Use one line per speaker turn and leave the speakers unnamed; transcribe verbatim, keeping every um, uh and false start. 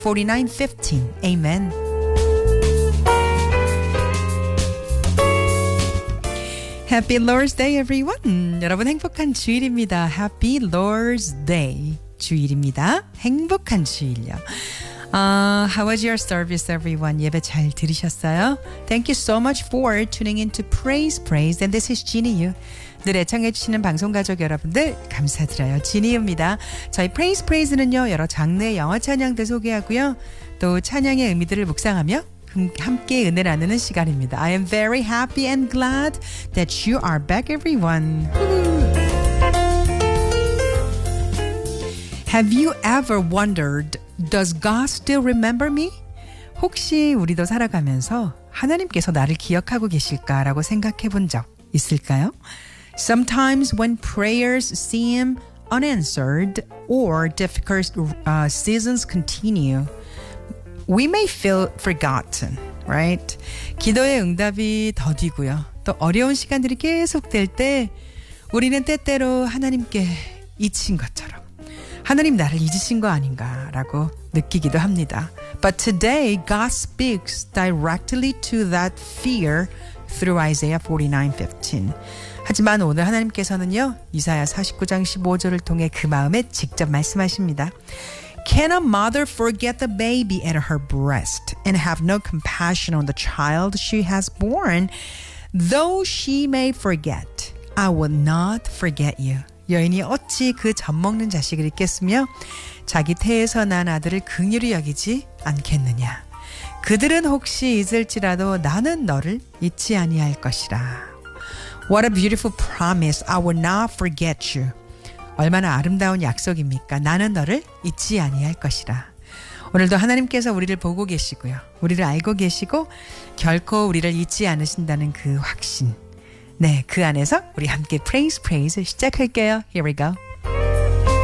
forty-nine fifteen. Amen. Happy Lord's Day, everyone. 여러분 행복한 주일입니다. Happy Lord's Day. 주일입니다. 행복한 주일요. Uh, how was your service, everyone? 예배 잘 들으셨어요? Thank you so much for tuning in to Praise Praise. And this is Jeannie Yu. 늘 애청해 주시는 방송 가족 여러분들 감사드려요. 지니입니다. 저희 Praise Praise는요. 여러 장르의 영어 찬양들 소개하고요. 또 찬양의 의미들을 묵상하며 함께 은혜 나누는 시간입니다. I am very happy and glad that you are back, everyone. Have you ever wondered, does God still remember me? 혹시 우리도 살아가면서 하나님께서 나를 기억하고 계실까라고 생각해 본 적 있을까요? Sometimes when prayers seem unanswered or difficult uh, seasons continue, we may feel forgotten, right? 기도의 응답이 더디고요. 또 어려운 시간들이 계속될 때 우리는 때때로 하나님께 잊힌 것처럼 하나님 나를 잊으신 거 아닌가라고 느끼기도 합니다. But today God speaks directly to that fear through Isaiah forty-nine fifteen. 하지만 오늘 하나님께서는요. 이사야 사십구 장 십오 절을 통해 그 마음에 직접 말씀하십니다. Can a mother forget the baby at her breast and have no compassion on the child she has born? Though she may forget, I will not forget you. 여인이 어찌 그 젖먹는 자식을 잊겠으며 자기 태에서 난 아들을 긍휼히 여기지 않겠느냐. 그들은 혹시 잊을지라도 나는 너를 잊지 아니할 것이라. What a beautiful promise. I will not forget you. 얼마나 아름다운 약속입니까? 나는 너를 잊지 아니할 것이라. 오늘도 하나님께서 우리를 보고 계시고요. 우리를 알고 계시고 결코 우리를 잊지 않으신다는 그 확신. 네, 그 안에서 우리 함께 Praise Praise 시작할게요. Here we go.